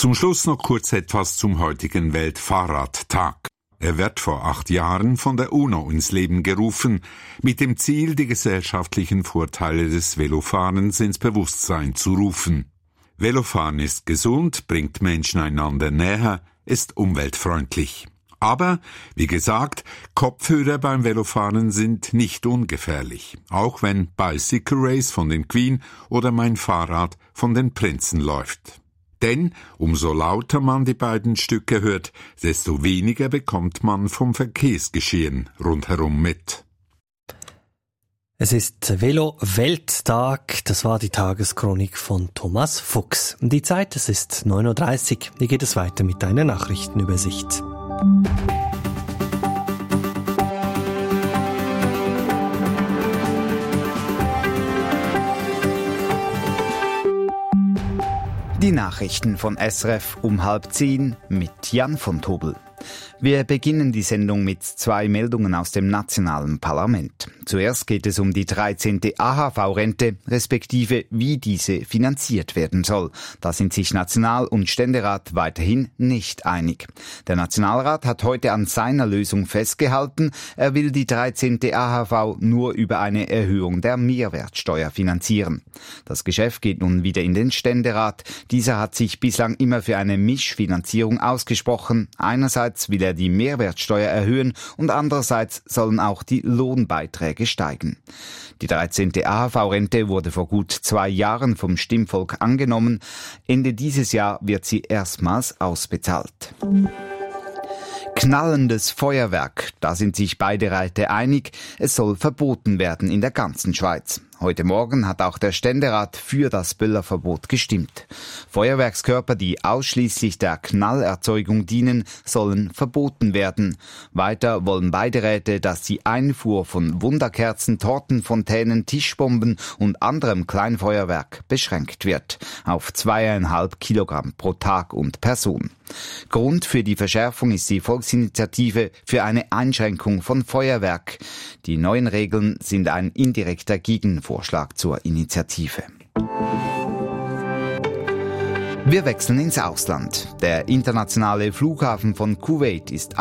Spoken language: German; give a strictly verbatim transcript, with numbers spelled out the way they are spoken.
Zum Schluss noch kurz etwas zum heutigen Weltfahrradtag. Er wird vor acht Jahren von der UNO ins Leben gerufen, mit dem Ziel, die gesellschaftlichen Vorteile des Velofahrens ins Bewusstsein zu rufen. Velofahren ist gesund, bringt Menschen einander näher, ist umweltfreundlich. Aber, wie gesagt, Kopfhörer beim Velofahren sind nicht ungefährlich, auch wenn Bicycle Race von den Queen oder Mein Fahrrad von den Prinzen läuft. Denn umso lauter man die beiden Stücke hört, desto weniger bekommt man vom Verkehrsgeschehen rundherum mit. Es ist Velo-Welttag, das war die Tageschronik von Thomas Fuchs. Die Zeit, es ist neun Uhr dreißig, hier geht es weiter mit einer Nachrichtenübersicht. Die Nachrichten von S R F um halb zehn mit Jan von Tobel. Wir beginnen die Sendung mit zwei Meldungen aus dem nationalen Parlament. Zuerst geht es um die dreizehnte A H V-Rente, respektive wie diese finanziert werden soll. Da sind sich National- und Ständerat weiterhin nicht einig. Der Nationalrat hat heute an seiner Lösung festgehalten, er will die dreizehnte A H V nur über eine Erhöhung der Mehrwertsteuer finanzieren. Das Geschäft geht nun wieder in den Ständerat. Dieser hat sich bislang immer für eine Mischfinanzierung ausgesprochen. Einerseits will er die Mehrwertsteuer erhöhen und andererseits sollen auch die Lohnbeiträge steigen. Die dreizehnte A H V-Rente wurde vor gut zwei Jahren vom Stimmvolk angenommen. Ende dieses Jahr wird sie erstmals ausbezahlt. Knallendes Feuerwerk, da sind sich beide Räte einig, es soll verboten werden in der ganzen Schweiz. Heute Morgen hat auch der Ständerat für das Böllerverbot gestimmt. Feuerwerkskörper, die ausschließlich der Knallerzeugung dienen, sollen verboten werden. Weiter wollen beide Räte, dass die Einfuhr von Wunderkerzen, Tortenfontänen, Tischbomben und anderem Kleinfeuerwerk beschränkt wird auf zweieinhalb Kilogramm pro Tag und Person. Grund für die Verschärfung ist die Volksinitiative für eine Einschränkung von Feuerwerk. Die neuen Regeln sind ein indirekter Gegenvorschlag zur Initiative. Wir wechseln ins Ausland. Der internationale Flughafen von Kuwait ist